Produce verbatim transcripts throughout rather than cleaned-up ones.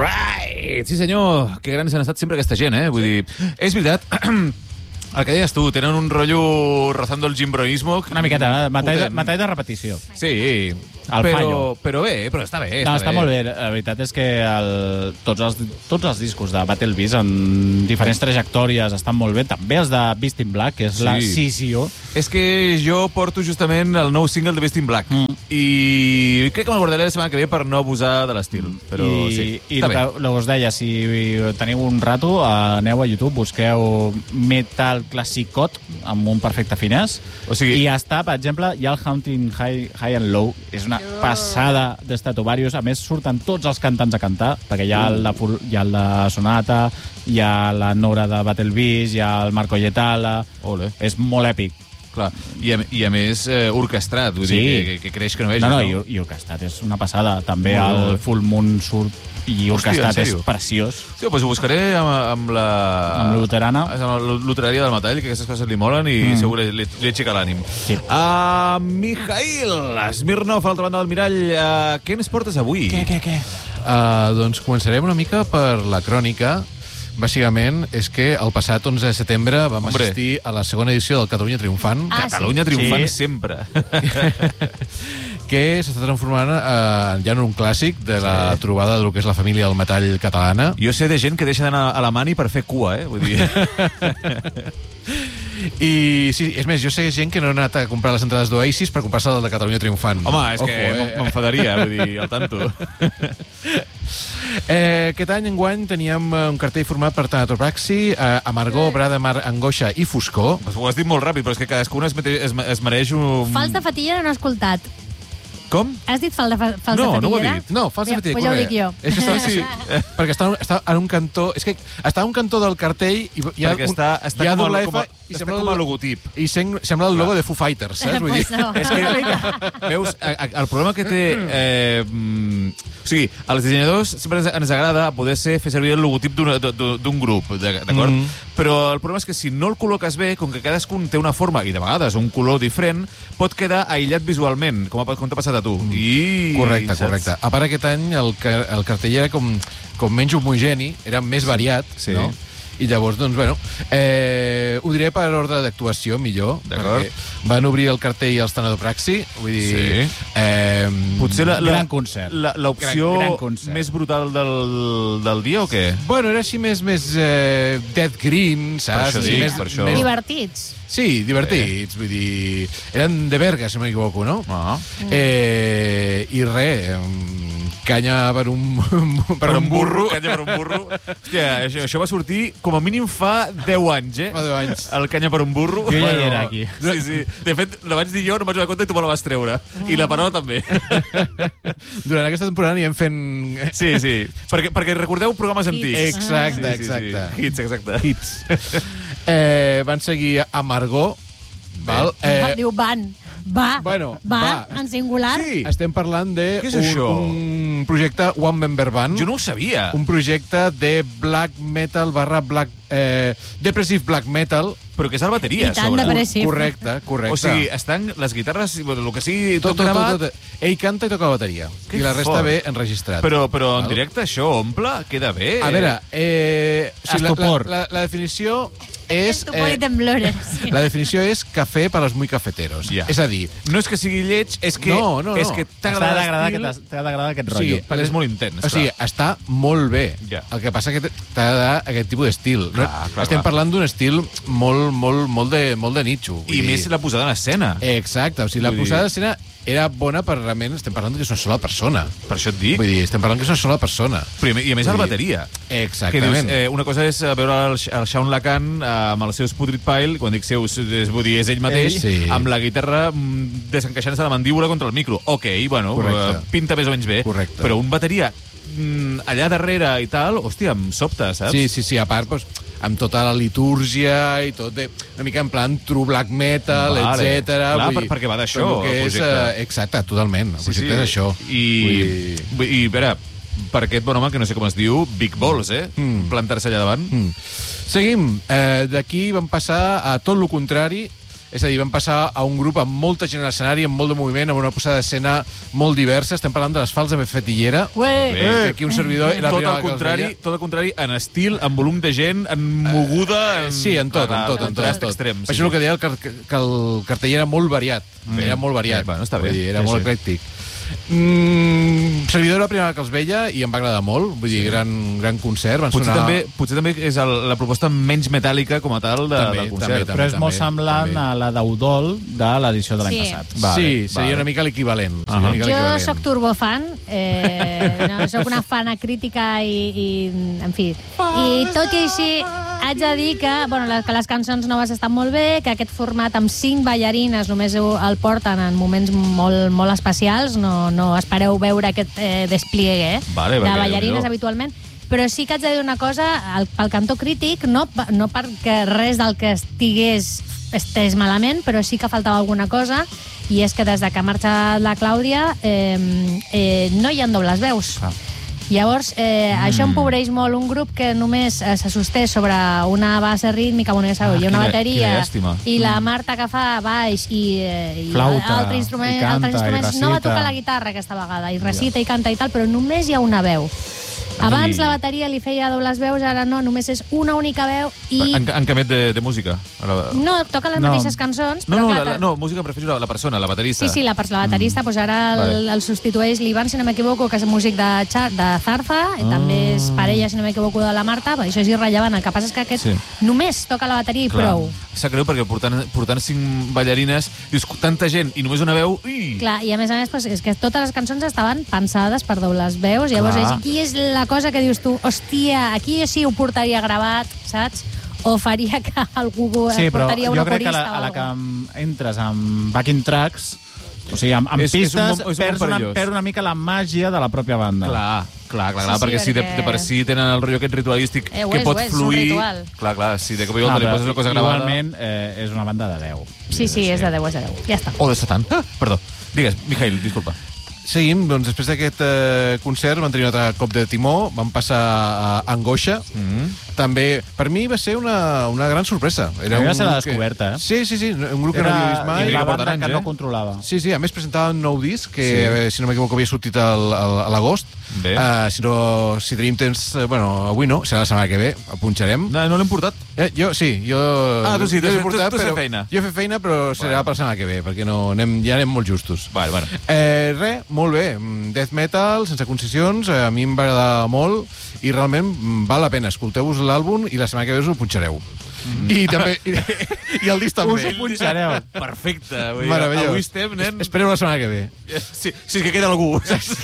right! Sí, senyor, que grans han estat sempre aquesta gent, eh? Vull dir, és veritat, el que deies tu, tenen un rotllo rozando el gimbronismo. Una miqueta, metall de repetició. Sí, El però, fallo. però bé, però està bé. No, està, està bé. molt bé. La veritat és que el, tots, els, tots els discos de Battle Beast en diferents trajectòries estan molt bé. També els de Beast in Black, que és Sí. la scissió. És que jo porto justament el nou single de Beast in Black mm. i crec que me'l guardaré la setmana que ve per no abusar de l'estil. Però I, sí, i està el bé. que, el que us deia, si teniu un rato, aneu a YouTube, busqueu Metal Classicot amb un perfecte finès. O sigui- I està, per exemple, hi ha el Haunting High, High and Low. És una passada d'Stratovarius. A més, surten tots els cantants a cantar, perquè hi ha el de, Fur- hi ha el de Sonata, hi ha la Nora de Battle Beast, hi ha el Marco Lletala. Ole. És molt èpic. Clar. I, a, I a més, eh, orquestrat, vull Sí. dir, que, que creix que no vegis. No, no, i, i orquestat és una passada. També Molt el bé. Full Moon surt i orquestat Hòstia, en és sèrio? preciós. Sí, doncs ho buscaré amb, amb la... Amb Luterana. Amb la Lutereria del Metall, que aquestes coses li molen i mm. segur li, li, li aixeca l'ànim. Sí. Uh, Mijail Smirnov, a l'altra banda del mirall, uh, què ens portes avui? Què, què, què? Uh, doncs començarem una mica per la crònica. Bàsicament és que el passat onze de setembre vam Hombre. assistir a la segona edició del Catalunya Triomfant, Ah, Catalunya sí. triomfant Sí. sempre. que s'està transformant uh, ja en un clàssic de la Sí. trobada del que és la família del metall catalana. Jo sé de gent que deixa d'anar a la mani per fer cua, eh? Vull dir... I sí, és més, jo sé gent que no ha anat a comprar les entrades d'Oasis per comprar-se el de Catalunya Triomfant. Home, és Ojo, que eh? m'enfadaria, vull dir, al tanto. Eh, aquest any, enguany, teníem eh, un cartell format per Tanatopraxi, eh, Amargor, Bradamar, Angoixa i Foscor. Ho has dit molt ràpid, però és que cadascun es, mete, es, es mereix un... Fals de fatilla no he escoltat. Com? Has dit fals de, fa, fals No, de no ho he fatillera? dit. No, fals de Ja, fatilla. pues ja ho correcte. dic jo. És que està, sí, perquè està, està en un cantó... És que està en un cantó del cartell i hi ha, Perquè està, està hi ha com, doble a, F com, a, i està sembla com a el- logotip. I sem- sembla el logo de Foo Fighters, saps? Vull dir, Pues no. És que, veus, a- a- el problema que té... Eh, mm, o sigui, als dissenyadors sempre ens, ens agrada poder ser, fer servir el logotip d'un- d'un d'un grup, d'acord? Mhm. Però el problema és que si no el col·loques bé, com que cadascun té una forma i de vegades un color diferent, pot quedar aïllat visualment, com, ha- com t'ha passat a tu. I, Correcte, saps? correcte. A part, aquest any el, ca- el cartell era com, com menys homogeni, era més variat, Sí. no? I llavors, doncs, bueno, eh, ho diré per ordre d'actuació, millor. D'acord. perquè Van obrir el cartell als Tanatopraxi, vull dir... Sí. Eh, Potser la- la- Gran concert. La- L'opció Gran- gran concert. més brutal del, del dia o què? Bueno, era així més, més eh, Dead Green, saps? això Així dic, més, per això. Més, Divertits. sí, divertits, vull dir... Eren de Berga, si no m'equivoco, no? Ah. Eh, I res, eh, canya per un, per un burro. Canya per un burro. Hòstia, això, això va sortir com a mínim fa deu anys, eh? Fa deu anys. El canya per un burro. Jo ja hi Bueno, era, aquí. Sí, sí. De fet, la vaig dir jo, no em vaig donar compte i tu me la vas treure. I la Parola també. Durant aquesta temporada anirem fent... Sí, sí. Perquè, perquè recordeu programes antics. Exacte, Sí, sí, sí. exacte. Hits, exacte. Hits. Eh, van seguir Amargor, val? Eh, Eh, Diu van. Va. bueno, va. va. En singular. Sí. estem parlant de Què és un, això? un projecte One Member Band, Jo no ho sabia. un projecte de black metal barra black... Eh, depressive black metal. Però que és el bateria, I a tant sobre. de Depressive. Correcte, correcte. O sigui, estan les guitarres, el que sigui, tot, tot, tot, gravat, tot, tot. Ell canta i toca la bateria. Que I la resta fort. ve enregistrat. Però, però en Val? directe això omple, queda bé. A veure, eh, o sigui, la, la, Estupor. la, la definició és... Estupor i temblores. Sí. la definició és cafè per als muy cafeteros. Ja. És a dir, No és que sigui lleig, és que, No, no, no. és que T'ha t'agrada d'agradar l'estil, aquest, t'ha d'agradar aquest o rotllo. sigui, perquè és molt intens. o sigui, està molt bé. Ja. El que passa que t'ha de dar aquest tipus d'estil. Clar, No? clar, Estem clar. parlant d'un estil molt, molt, molt de, molt de nicho. I més la posada en escena. Exacte, o sigui, la Vull dir- posada d'escena era bona per realment... Estem parlant que és una sola persona. Per això et dic. Vull dir, estem parlant que és una sola persona. Primer, I a més el Vull dir- bateria. Que dius, Exactament. eh, una cosa és veure el, el Shaun Lacan eh, amb els seus Putrid Pile, quan dic seus, és, vull dir, és ell mateix, Ell, sí. amb la guitarra mm, desencaixant-se la mandíbula contra el micro. Ok, bueno, Correcte. eh, pinta més o menys bé. Correcte. Però un bateria mm, allà darrere i tal, hòstia, em sobta, saps? Sí, sí, sí, a part, doncs, amb tota la litúrgia i tot, de, una mica en plan true black metal, Vale. etcètera. Clar, Vull per- dir, perquè va d'això, tot el que el és, projecte. eh, exacte, totalment. El projecte és això. I, Vull dir- i, a veure, per aquest bon home, que no sé com es diu, Big Balls, eh? Mm. Plantar-se allà davant. Mm. Seguim. Eh, D'aquí vam passar a tot el contrari, És a dir, vam passar a un grup amb molta gent a l'escenari, amb molt de moviment, amb una posada d'escena molt diversa. Estem parlant de les Fals de Fetillera. Ué. Eh, que aquí un servidor... Era la Tot primera el que els contrari, veia. tot el contrari, en estil, en volum de gent, en moguda... En... Sí, en tot, en tot, en tot. En tot. Extrem, Això és el que deia, el car que el cartell era molt variat. Bé. Era molt variat. Bé, bueno, està bé. Vull dir, era Sí, molt sí. eclèctic. Mm, servidor la primera que els veia i em va agradar molt. Vull dir, gran, gran concert. Van Potser sonar... també, potser també és el, la proposta menys metàl·lica com a tal de, També, del concert. també, Però és molt també, semblant també. a la d'Eudol de l'edició de l'any Sí. passat. Vale, sí, seria vale. una mica l'equivalent. Seria Ahà. una mica Jo l'equivalent. sóc turbofan, eh, no, sóc una fana crítica i, i, en fi, i tot i així haig de dir que, bueno, les, que les cançons noves estan molt bé, que aquest format amb cinc ballarines només ho- el porten en moments molt, molt especials, no, no espereu veure aquest eh, despliegue eh, Vale, de perquè, ballarines Déu-n'hi-do. habitualment, però sí que haig de dir una cosa, el, pel cantó crític, no, pa- no perquè res del que estigués estés malament, però sí que faltava alguna cosa, i és que des de que ha marxat la Clàudia eh, eh, no hi ha dobles veus. Ah. Llavors, eh, mm. això empobreix molt un grup que només eh, se sosté sobre una base rítmica, bueno, ja sabeu, Ah, hi ha una quina- bateria, quina llàstima. i la Marta que fa baix i, eh, i Flauta, altre instrument, i canta, altres instruments, i no va recita. tocar la guitarra aquesta vegada, i recita i canta i tal, però només hi ha una veu. Abans la bateria li feia dobles veus, ara no, només és una única veu i... Han, han canviat de, de música. Ara- No, toca les No. mateixes cançons, No, però no, clar, la, la, no, música em refereixo a la, la persona, la baterista. Sí, sí, la, per- la baterista, doncs ara el, Vale. el substitueix l'Ivan, si no m'equivoco, que és músic de, Char, de Zarza, i també és parella, si no m'equivoco, de la Marta, però això és irrellevant. El que passa és que aquest Sí. només toca la bateria i prou. Sap greu perquè portant, portant cinc ballarines, dius, tanta gent i només una veu... Ui! Clar, i a més a més, doncs, és que totes les cançons estaven pensades per dobles veus, llavors Clar. és, aquí és la cosa que dius tu, hòstia, aquí sí ho portaria gravat, saps? O faria que algú Sí, però portaria jo una crec que a corista la, a o la que alguna em- entres amb backing tracks, o sigui, amb, amb És- és un pistes, bon- és un bon perds, una, perillós. perd una mica la màgia de la pròpia banda. Clar, clar, clar, Sí, clar sí, perquè si de, perquè- de per si tenen el rotllo aquest ritualístic Eh, ho que és, pot ho és, és un fluir... ritual. Clar, clar, si de cop i Clar, volta li però poses una cosa gravada... igualment eh, és una banda de deu. Sí, sí, és de deu, és de deu. Ja està. O de Satan. Ah, perdó. Digues, Mijail, disculpa. Seguim, doncs després d'aquest eh, concert van tenir un altre cop de timó, van passar a Angoixa. Mm. També, per mi va ser una, una gran sorpresa. A mi va ser un la grup que- descoberta, eh? Sí, sí, sí, un grup que no havia vist Era mai. I la que porten banda anys, que eh? no controlava. Sí, sí, a més presentava un nou disc que, Sí. eh, si no m'equivoco, havia sortit al, al, a l'agost. Bé. Uh, si, no, si tenim temps, eh, bueno, avui no, serà la setmana que ve, el punxarem. No, no l'hem portat. Eh, jo, sí, jo... Ah, tu sí, tu- jo he tu- portat, tu has fet però- feina. Jo he fet feina, però serà Bueno. per la setmana que ve, perquè no, anem, ja anem molt justos. Vale, bueno. Eh, res, molt bé. Mm, Death metal, sense concessions, eh, a mi em va agradar molt i realment mm, val la pena. Escolteu-vos l'àlbum i la setmana que ve us ho punxareu. Mm. I també i, i el disc també. Us ho punxareu. Perfecte. Vull dir, Meravellós. Avui estem, nen... Espereu la setmana que ve. Si, si és que queda algú.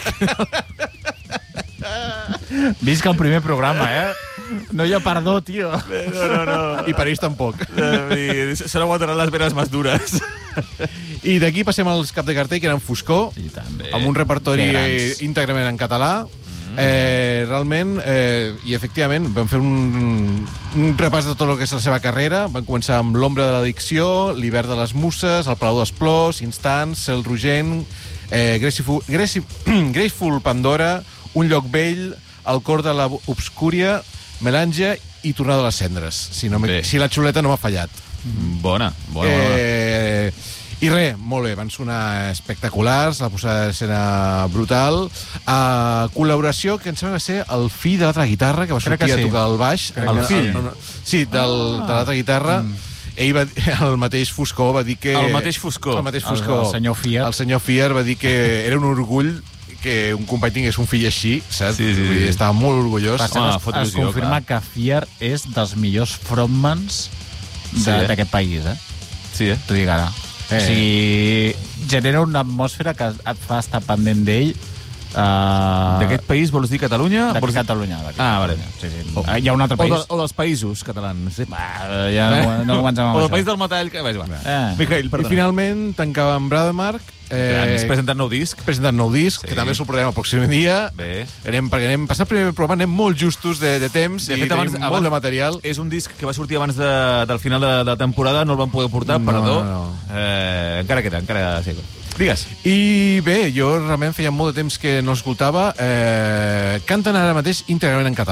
Visca el primer programa, eh? No hi ha perdó, tio. No, no, no. I per ells tampoc. Eh, Se n'aguantaran les venes més dures. I d'aquí passem als cap de cartell, que eren Foscor, I també. amb un repertori Que eh, grans. íntegrament en català. Eh, realment, eh, i efectivament, vam fer un, un repàs de tot el que és la seva carrera. Van començar amb L'ombra de l'addicció, L'hivern de les muses, El palau dels plors, Instants, Cel rogent, eh, Graceful, Graceful, Graceful Pandora, Un lloc vell, El cor de la obscúria, Melange i Tornada de les cendres. Si, no Bé. me, si la xuleta no m'ha fallat. Bona, bona, bona. Eh, I res, molt bé, van sonar espectaculars, la posada d'escena brutal. Uh, col·laboració que em sembla que va ser el fill de l'altra guitarra, que va Crec sortir que sí. a tocar el baix. Crec el que fill? sí. Sí, del, de l'altra guitarra. Mm. Ell va, el mateix Foscor va dir que... El mateix Foscor. El mateix El- Foscor. el senyor Fier. El senyor Fier va dir que era un orgull que un company tingués un fill així, saps? Sí, sí, sí. Vull dir, estava molt orgullós. Per cert, Home, es, fot es il·lusió, confirma clar. que Fier és dels millors frontmans Sí, eh? d'aquest país, eh? Sí, eh? T'ho dic ara. Eh. O sigui, genera una atmosfera que et fa estar pendent d'ell. Uh, D'aquest país vols dir Catalunya? D'aquí Vols dir- Catalunya. d'aquí Ah, vale. Catalunya. Sí, sí. Ah, hi ha un altre O, país. de, o dels països catalans. Sí. Va, ja no, no comencem amb O del això. país del metall. Que... Vaja, va. Eh. Mijail, I perdona. finalment tancàvem Brademark. Eh, Ens presentat nou disc. presentat nou disc, Sí. que també sorprendrem el pròxim dia. Bé. Anem, perquè anem passant el primer programa, anem molt justos de, de temps De i fet, abans- tenim abans- molt de material. És un disc que va sortir abans de, del final de, de la temporada, no el van poder portar, No, perdó. no, no. Eh, encara queda, encara sí. Digues. I bé, jo realment feia molt de temps que no escoltava. Eh, canten ara mateix íntegrament en català.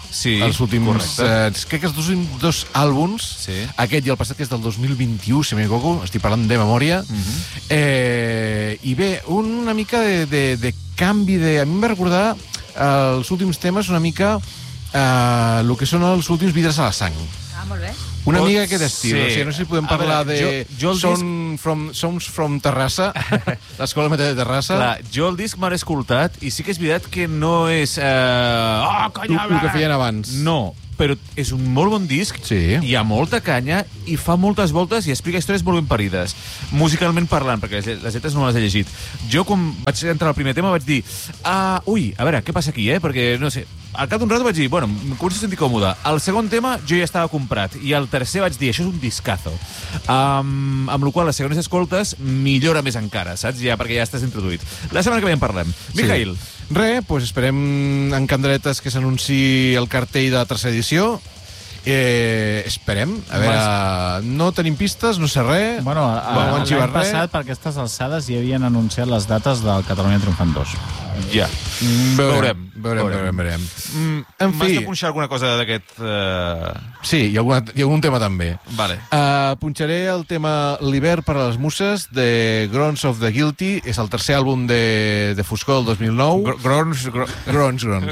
Sí, els últims... correcte. Eh, crec que els dos, dos àlbums, Sí. aquest i el passat, que és del dos mil vint-i-u, si m'equivoco, estic parlant de memòria, Mhm. eh, i bé, una mica de, de, de canvi de... A mi em va recordar eh, els últims temes una mica eh, el que són els últims Vidres a la sang. Ah, molt bé. Una Pot mica aquest estil. ser. O sigui, no sé si podem A parlar veure, de... jo- jo el Som from, Sons from Terrassa, l'escola meta de Terrassa. Clar, jo el disc m'he escoltat i sí que és veritat que no és... Eh... Oh, conya! El que feien abans. No, però és un molt bon disc, Sí. hi ha molta canya i fa moltes voltes i explica històries molt ben parides, musicalment parlant, perquè les, les lletres no me les he llegit. Jo, quan vaig entrar al primer tema, vaig dir ah, ui, a veure, què passa aquí, eh? Perquè, no sé, al cap d'un rato vaig dir, bueno, em començo a sentir còmode. El segon tema jo ja estava comprat i el tercer vaig dir, això és un discazo. Um, amb la qual cosa, les segones escoltes millora més encara, saps? Ja, perquè ja estàs introduït. La setmana que ve en parlem. Mijail. Sí. Re, doncs esperem en candeletes que s'anunciï el cartell de la tercera edició. Eh, esperem. A veure, no tenim pistes, no sé res. Bueno, a- a- Bon, bon l'any xivarrer. passat, per aquestes alçades, hi havien anunciat les dates del Catalunya Triomfant dos. Ja. Mm, Veurem. Veurem, veurem, veurem. Mm, En M'has fi. de punxar alguna cosa d'aquest... Uh... Sí, hi ha, alguna, hi ha algun tema també. Vale. Uh, punxaré el tema L'hivern per a les muses de Groans of the Guilty. És el tercer àlbum de, de Foscor del dos mil nou. Gr- Grons... Gr Grons, Grons.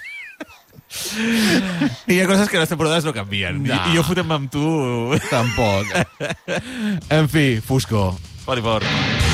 Hi ha coses que les temporades no canvien. No. I, I jo fotem amb tu... Tampoc. En fi, Foscor. Fort i fort.